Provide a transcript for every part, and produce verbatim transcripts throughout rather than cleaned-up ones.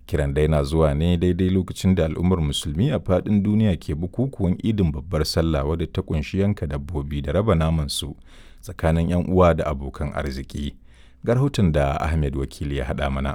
Kiran dai na zuwa ne daidai lokacin da al'ummar musulmi a faɗin duniya ke bukukuwan idin babbar sallah wadda ta kunshi yanka dabbobi da raba naman su tsakanin 'yan uwa da abokan arziki. Ga rahoton da Ahmed Wakili ya haɗa mana.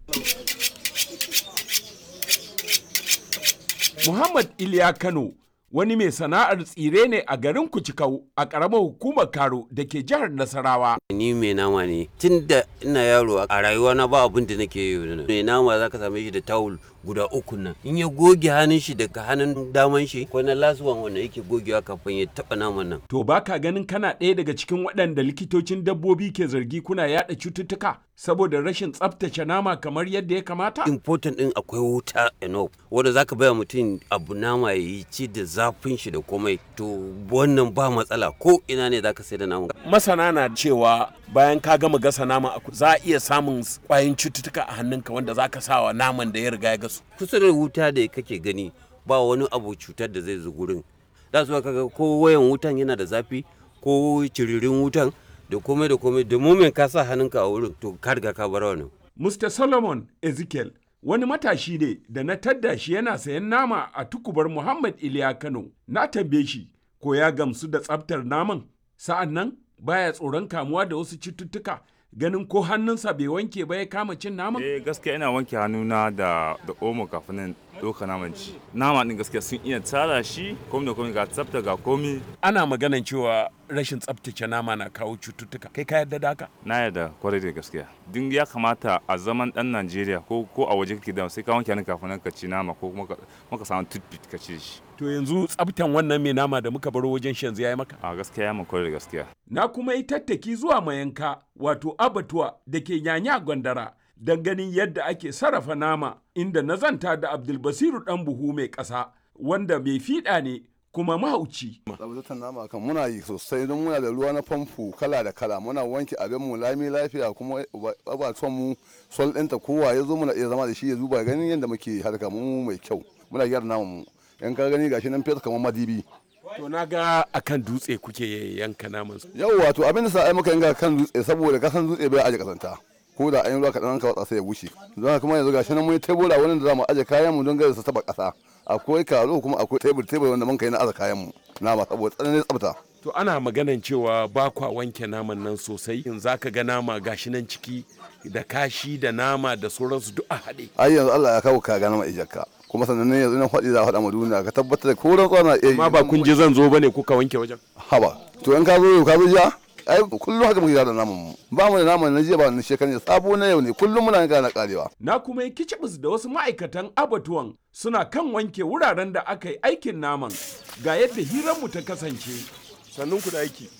Muhammad Iliya Kano wani mai sana'ar tsire ne a garin Kucikau a ƙaramar hukumar Karo da ke jihar Nasarawa. Ni mai nama ne tun da ina yaro a rayuwa na ba abin da nake yi. Mai nama za ka same shi da tawul guda uku nan. In ya goge hannun shi daga hannun daman shi ko na lasuwan wanda yake gogewa kafin ya taɓa naman nan. To baka ganin kana ɗaya daga cikin waɗanda likitocin dabbobi ke zargi kuna yaɗa cututtuka saboda rashin tsaftace nama kamar yadda ya kamata? Important ɗin akwai wuta enough wanda zaka baya mutum abu nama ya yi ci da zafin shi da komai to wannan ba matsala ko ina ne zaka sai da nama. Masana na cewa bayan ka gama gasa nama za a iya samun ƙwayoyin cututtuka a hannunka wanda zaka sa wa naman da ya riga ya gasu. Kusa da wuta da kake gani ba wani abu cutar da zai zo gurin. Da su kaga ko wayan wutan yana da zafi ko ciririn wutan da komai da komai da mumin ka sa hannunka a wurin to ka riga ka bar wannan. Mister Solomon Ezekiel wani matashi ne da na tadda shi yana sayan nama a tukubar Muhammad Iliya Kano. Na tambaye shi ko ya gamsu da tsaftar naman sa'an nan baya tsoron kamuwa da wasu cututtuka ganin ko hannunsa bai wanke ba ya kama cin naman? Eh gaskiya ina wanke hannuna da da omo kafin nan ɗauka naman ci. Nama ɗin gaskiya sun iya tsara shi komai da komai ga tsafta ga komai. Ana maganan cewa rashin tsaftace nama na kawo cututtuka. Kai ka yarda da haka? Na yarda kwarai da gaskiya. Din ya kamata a zaman ɗan Najeriya ko ko a waje kake da sai ka wanke hannun kafin nan ka ci nama ko kuma ka samu toothpick ka ci shi. To yanzu tsaftan wannan mai nama da muka baro wajen shi yanzu ya yi maka? A gaskiya ya mun kwarai da gaskiya. Na kuma yi tattaki zuwa mayanka wato abatuwa da ke Nyanya Gwandara don ganin yadda ake sarrafa nama inda na zanta da Abdulbasiru ɗan buhu mai ƙasa wanda mai fiɗa ne kuma mahauci. Tsabtatar nama kan muna yi sosai don muna da ruwa na famfo kala da kala muna wanke abin mu lami lafiya kuma abatuwan mu sol ɗinta kowa ya zo muna iya zama da shi ya zuba ganin yadda muke harka mu mai kyau muna gyara naman mu in ka gani gashi nan fesa kamar madibi. To na ga akan dutse kuke yanka naman su. Yau wato abin da sa ai muka yanka kan dutse saboda kasan dutse bai aje kasanta. Ko da an yi ruwa kaɗan ka watsa sai ya bushe. Don kuma yanzu gashi nan mun yi tebura wani da za mu aje kayan mu don gare su taba ƙasa. Akwai karo kuma akwai tebur tebur wanda mun kai na aza kayan mu. Nama saboda tsananin tsafta. To ana maganan cewa ba kwa wanke naman nan sosai in zaka ga nama gashi nan ciki da kashi da nama da sauransu duk a haɗe. Ai yanzu Allah ya kawo ka ga nama ijakka. Kuma sannan ne yanzu na faɗi za a faɗa ma duniya ka tabbatar da koran tsana iya. Amma ba kun je zan zo bane kuka wanke wajen. Haba to in ka zo ka zo ja ai kullum haka muke da naman mu ba mu da naman na jiya ba na shekaran sabo na yau ne kullum muna ga na karewa. Na kuma yi kicibis da wasu ma'aikatan abatuwan suna kan wanke wuraren da aka yi aikin naman ga yadda hirar mu ta kasance. Sannun ku da aiki.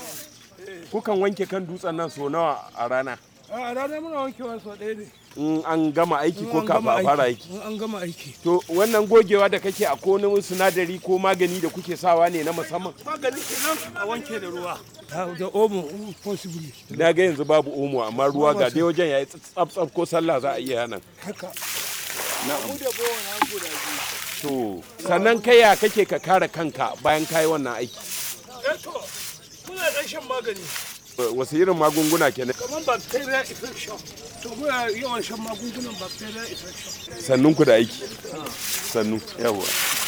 Kukan wanke kan dutsen nan so nawa a rana? A rana muna wankewa sau ɗaya ne. In an gama aiki ko kafin a fara aiki? In an gama aiki. To wannan gogewa da kake a ko wani sinadari ko magani da kuke sawa ne na musamman? Magani kenan a wanke da ruwa. Da omo possibly. Na ga yanzu babu omo amma ruwa ga dai wajen yayi tsaf ko sallah za a iya nan. Haka. Na mu da bawa na guda biyu. To sannan kai ya kake ka kare kanka bayan kai wannan aiki? Eh to muna ɗan shan magani. Wasu irin magunguna kenan? Kamar bacteria infection. To muna yawan shan magungunan bacteria infection. Sannun ku da aiki. Sannu yawa.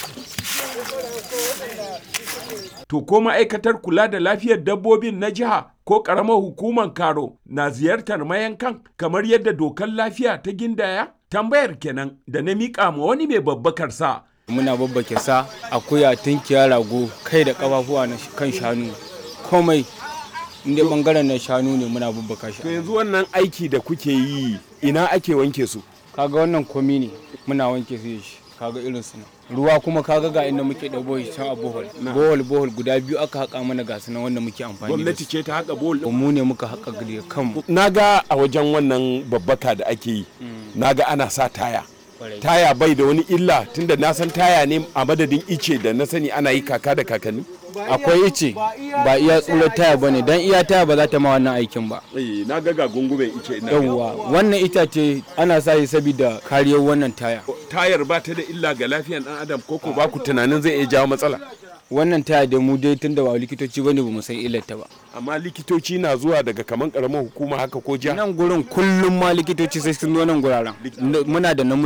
To ko ma'aikatar kula da lafiyar dabbobin na jiha ko ƙaramar hukumar Karo na ziyartar mayankan kamar yadda dokar lafiya ta gindaya? Tambayar kenan da na miƙa ma wani mai babbakar sa. Muna babbake sa akuya tunkiya rago kai da ƙafafuwa na kan shanu komai inda bangaren na shanu ne muna babbaka shi. To yanzu wannan aiki da kuke yi ina ake wanke su? Kaga wannan komi ne muna wanke su shi kaga irin su ruwa kuma kaga ga inda muke da bohol can a bohol bohol bohol guda biyu aka haƙa mana ga sunan wanda muke amfani da su. Gwamnati ce ta haƙa bohol? Mu ne muka haƙa da kanmu. Naga a wajen wannan babbaka da ake yi naga ana sa taya. Taya bai da wani illa tunda na san taya ne a madadin ice da na sani ana yi kaka da kakanni. Akwai ice ba iya tsurar taya bane dan iya taya ba za ta ma wannan aikin ba. Eh na ga ga gungumen ice ina. Yawwa wannan itace ana sa shi saboda kariyar wannan taya. Tayar ba ta da illa ga lafiyar dan adam ko ko ba ku tunanin zai iya jawo matsala? Wannan taya da mu dai tunda ba likitoci bane ba mu san illar ta ba. Amma likitoci na zuwa daga kaman karamar hukuma haka ko jiha? Nan gurin kullum ma likitoci sai sun zo nan guraren. Muna da